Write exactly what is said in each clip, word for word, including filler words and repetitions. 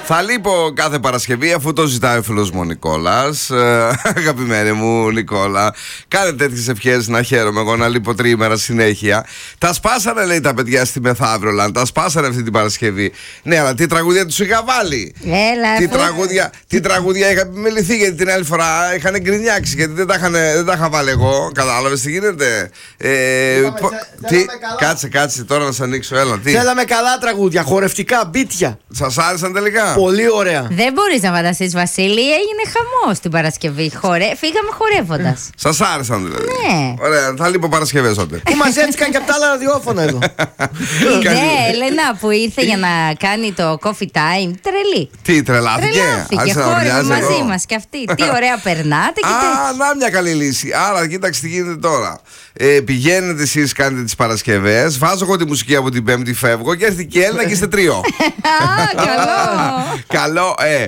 Θα λείπω κάθε Παρασκευή αφού το ζητάει ο φίλος μου ο Νικόλας. Αγαπημένη μου Νικόλα, κάνε τέτοιες ευχές να χαίρομαι εγώ να λείπω τριήμερα συνέχεια. Τα σπάσανε, λέει, τα παιδιά στη Μεθαύριο, τα σπάσανε αυτή την Παρασκευή. Ναι, αλλά τι τραγούδια τους είχα βάλει. Έλα, τι, τραγούδια, τι τραγούδια είχα επιμεληθεί, γιατί την άλλη φορά είχαν γκρινιάξει, γιατί δεν τα, είχαν, δεν τα είχα βάλει εγώ. Κατάλαβες τι γίνεται. Ε, Είπαμε, πο, θε, τι, κάτσε, κάτσε τώρα να σε ανοίξω. Έλα, τι. Θέλαμε καλά τραγούδια, χορευτικά, μπίτια. Σας άρεσαν τελικά? Πολύ ωραία. Δεν μπορείς να φανταστείς, Βασίλη, έγινε χαμός την Παρασκευή. Χορε... Φύγαμε χορεύοντας. Σας άρεσαν δηλαδή? Ναι. Ωραία, θα λείπω Παρασκευές τότε. Που μαζεύτηκαν και από τα άλλα ραδιόφωνα εδώ. Η δε Έλενα που ήρθε για να κάνει το coffee time, τρελή. Τι, τρελάθηκε? Τρελάθηκε, χόρευε μαζί μας και αυτή. Τι ωραία περνάτε και Α, να μια καλή λύση. Άρα, κοίταξε τι γίνεται τώρα. Ε, πηγαίνετε εσείς, κάνετε τις Παρασκευές. Βάζω εγώ τη μουσική από την Πέμπτη, φεύγω και έρθει και η Έλληνα και είστε τρίο. Α, καλό. Καλό, ε.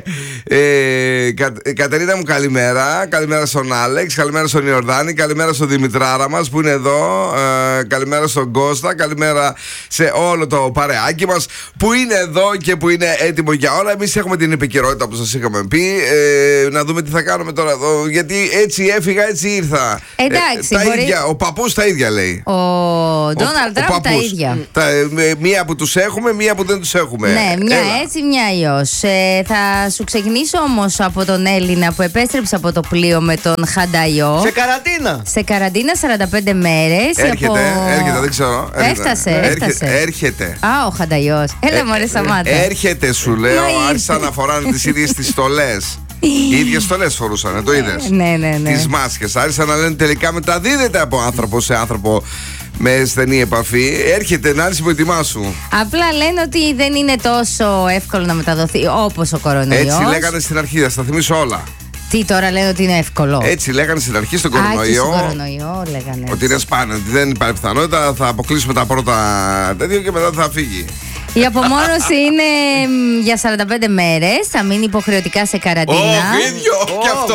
ε Κα, Κατερίνα μου, καλημέρα. Καλημέρα στον Άλεξ, καλημέρα στον Ιορδάνη, καλημέρα στον Δημητράρα μας που είναι εδώ. Ε, καλημέρα στον Κώστα, καλημέρα σε όλο το παρεάκι μας που είναι εδώ και που είναι έτοιμο για όλα. Εμείς έχουμε την επικαιρότητα που σας είχαμε πει. Ε, να δούμε τι θα κάνουμε τώρα εδώ. Γιατί έτσι έφυγα, έτσι ήρθα. Εντάξει, ε, τα μπορεί... ίδια, ο παππούς τα ίδια λέει. Ο Ντόναλντ Τραμπ τα ίδια. Τα, ε, μία που τους έχουμε, μία που δεν τους έχουμε. Ναι, μια Έλα. έτσι, μια αλλιώς. Ε, θα σου ξεκινήσω όμως από τον Έλληνα που επέστρεψε από το πλοίο με τον Χανταϊό. Σε καραντίνα. Σε καραντίνα σαράντα πέντε μέρες. Έρχεται, από... έρχεται, δεν ξέρω. Έφτασε, έρχεται, έφτασε. Έρχεται. Α, ο Χανταϊός. Έλα Ε, μωρέ, σταμάτα. ε, Έρχεται, σου λέω. Μα Άρχισαν να φοράνε τις ίδιες τις στολές. Οι ίδιες στολές φορούσαν, το είδες? Ναι, ναι, ναι. Τις μάσκες. Άρχισαν να λένε τελικά μεταδίδεται από άνθρωπο σε άνθρωπο με στενή επαφή. Έρχεται, να είσαι προετοιμάσου. Απλά λένε ότι δεν είναι τόσο εύκολο να μεταδοθεί όπως ο κορονοϊός. Έτσι λέγανε στην αρχή, θα στα θυμίσω όλα. Τι τώρα λένε ότι είναι εύκολο? Έτσι λέγανε στην αρχή στον Α, και κορονοϊό. στον κορονοϊό λέγανε. Ότι είναι σπάνιο, ότι δεν υπάρχει πιθανότητα, θα αποκλείσουμε τα πρώτα τέτοια και μετά θα φύγει. Η απομόνωση είναι μ, για σαράντα πέντε μέρες. Θα μείνει υποχρεωτικά σε καραντίνα. Ω, ίδιο κι αυτό.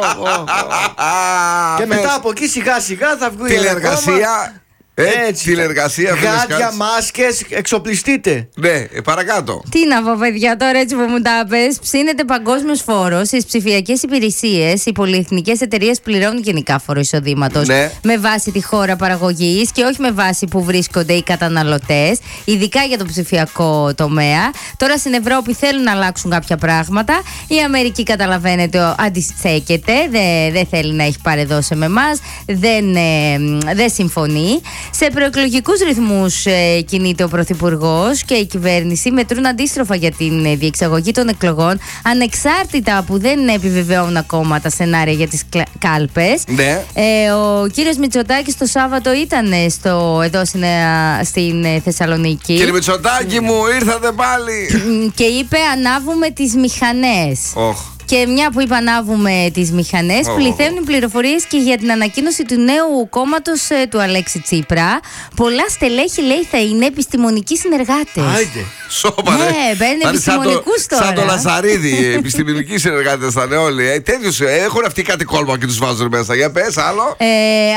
Και μετά από εκεί σιγά σιγά θα βγουν. Τηλεργασία. Έτσι, τηλεργασία. Γάντια, μάσκες, εξοπλιστείτε. Ναι, ε, παρακάτω. Τι να πω, παιδιά, τώρα έτσι που μου τα πες, ψήνεται παγκόσμιος φόρος στις ψηφιακές υπηρεσίες. Οι πολυεθνικές εταιρείες πληρώνουν γενικά φόρο εισοδήματος. Ναι. Με βάση τη χώρα παραγωγής και όχι με βάση που βρίσκονται οι καταναλωτές, ειδικά για το ψηφιακό τομέα. Τώρα στην Ευρώπη θέλουν να αλλάξουν κάποια πράγματα. Η Αμερική, καταλαβαίνετε, αντιστέκεται. Δεν δε θέλει να έχει παρεδώσει με εμάς. Δεν, ε, δεν συμφωνεί. Σε προεκλογικούς ρυθμούς ε, κινείται ο Πρωθυπουργός και η κυβέρνηση μετρούν αντίστροφα για την ε, διεξαγωγή των εκλογών, ανεξάρτητα που δεν επιβεβαιώνουν ακόμα τα σενάρια για τις κλα... κάλπες. Ναι. Ε, ο κύριος Μητσοτάκης το Σάββατο ήταν στο, εδώ στην, στην ε, Θεσσαλονίκη. Κύριε Μητσοτάκη μου, ήρθατε πάλι. Και είπε ανάβουμε τις μηχανές. Oh. Και μια που είπα ανάβουμε τις μηχανές, Oh. πληθαίνουν πληροφορίες και για την ανακοίνωση του νέου κόμματος ε, του Αλέξη Τσίπρα. Πολλά στελέχη, λέει, θα είναι επιστημονικοί συνεργάτες. Άιντε. Σώπα, ναι, παίρνει επιστημονικούς τώρα. Σαν το Λαζαρίδη, επιστημονικοί συνεργάτες θα είναι όλοι. Ε, τέτοιους, ε, έχουν αυτοί κάτι κόλμα και τους βάζουν μέσα. Για πες, άλλο. Ε,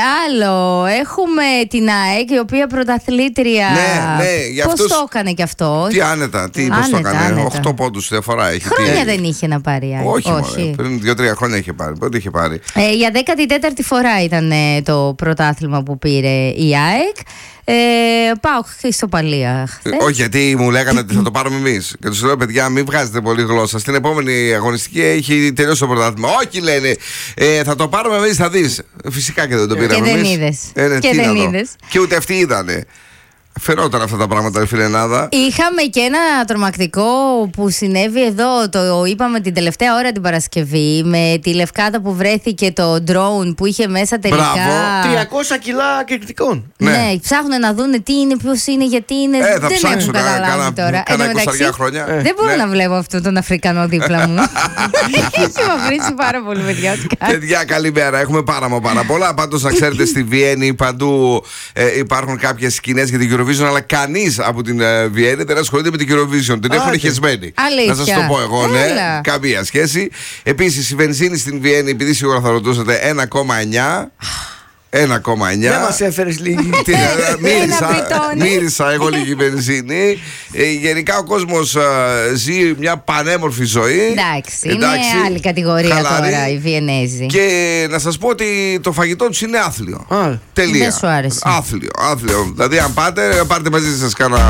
άλλο. Έχουμε την ΑΕΚ, η οποία πρωταθλήτρια. Ναι, ναι, για πώς αυτούς... το έκανε κι αυτό? Τι άνετα, τι, πώς το έκανε. οκτώ πόντους διαφορά έχει. Χρόνια τι... δεν είχε να πάρει η ΑΕΚ. Όχι, όχι. Πριν δύο-τρία χρόνια είχε πάρει. Πότε είχε πάρει. Ε, για δέκατη τέταρτη φορά ήταν ε, το πρωτάθλημα που πήρε η ΑΕΚ. Ε, πάω Χριστοπαλία χθες. Όχι, γιατί μου λέγανε ότι θα το πάρουμε εμείς. Και τους λέω, παιδιά, μην βγάζετε πολύ γλώσσα. Στην επόμενη αγωνιστική έχει τελειώσει το πρωτάθλημα. Όχι, λένε, ε, θα το πάρουμε εμείς, θα δεις. Φυσικά και δεν το πήραμε εμείς. Και δεν είδες. Ε, ναι, και δεν είδες. Και ούτε αυτοί είδανε. Φερόταν αυτά τα πράγματα, φίλε Ελλάδα. Είχαμε και ένα τρομακτικό που συνέβη εδώ. Το είπαμε την τελευταία ώρα την Παρασκευή. Με τη Λευκάδα που βρέθηκε το drone που είχε μέσα τελικά. Μπράβο. τριακόσια κιλά κριτικών. Ναι, ναι, ψάχνουν να δούνε τι είναι, ποιος είναι, γιατί είναι. Ε, θα δεν ψάξουν έχουν καταλάβει κάνα, τώρα. Κάνα μεταξύ, χρόνια. Ε, δεν μπορώ ναι. να βλέπω αυτόν τον Αφρικανό δίπλα μου. Έχει μαυρίσει πάρα πολύ, παιδιά. Παιδιά, καλημέρα. Έχουμε πάρα, πάρα πολλά. Πάντως, να ξέρετε, στη Βιέννη παντού ε, υπάρχουν κάποιες σκηνές για την Eurovision, αλλά κανείς από την ε, Βιέννη δεν ασχολείται με την Eurovision. Την έχουν χεσμένη. Αλήθεια. Να σας το πω εγώ, ναι. Έλα. Καμία σχέση. Επίσης, η βενζίνη στην Βιέννη, επειδή σίγουρα θα ρωτούσατε, ένα κόμμα εννιά. ένα κόμμα εννιά. Δεν μας έφερες λίγη. Τι, ε, μύρισα, πριτώνει. μύρισα εγώ λίγη βενζίνη. Ε, γενικά ο κόσμος ε, ζει μια πανέμορφη ζωή. Εντάξει, είναι άλλη κατηγορία χαλαρή. τώρα οι Βιενέζοι. Και να σας πω ότι το φαγητό τους είναι άθλιο. Α, Τελεία. δεν σου άρεσε. Άθλιο, άθλιο. Δηλαδή αν πάτε, πάρτε μαζί σας κάνα